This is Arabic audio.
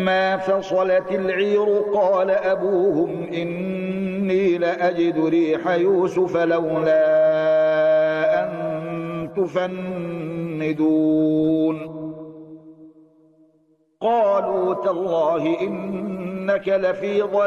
فلما فصلت العير قال أبوهم إني لأجد ريح يوسف لولا أن تفندون قالوا تالله إنك لفي ضلالك